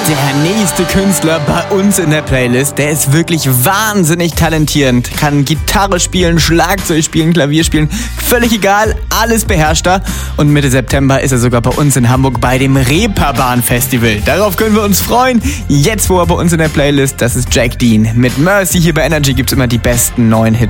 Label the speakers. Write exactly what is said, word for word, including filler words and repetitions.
Speaker 1: Der nächste Künstler bei uns in der Playlist, der ist wirklich wahnsinnig talentierend. Kann Gitarre spielen, Schlagzeug spielen, Klavier spielen, völlig egal, alles beherrscht er. Und Mitte September ist er sogar bei uns in Hamburg bei dem Reeperbahn Festival. Darauf können wir uns freuen. Jetzt, wo er bei uns in der Playlist, das ist Jack Dean. Mit Mercy hier bei Energy gibt's immer die besten neuen Hits.